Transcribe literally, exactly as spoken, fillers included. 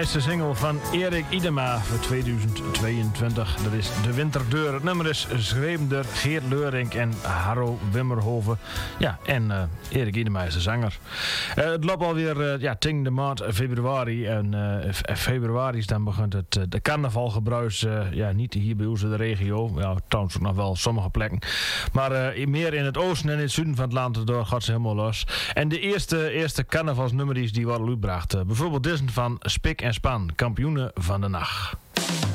nieuwste single van Erik Idema voor tweeduizend tweeëntwintig. Dat is De Winterdeur. Het nummer is geschreven door Geert Leurink en Harro Wimmerhoven. Ja, en uh, Erik Idema is de zanger. Uh, het loopt alweer uh, ja, tegen de maand februari. En uh, februari is dan begint het uh, de carnavalgebruis. Uh, ja, niet hier bij ons in de regio. Ja, trouwens ook nog wel sommige plekken. Maar uh, meer in het oosten en in het zuiden van het land. Door gaat ze helemaal los. En de eerste, eerste carnavalsnummers die worden uitgebracht. Uh, bijvoorbeeld deze van Spik en Span, kampioenen van de nacht.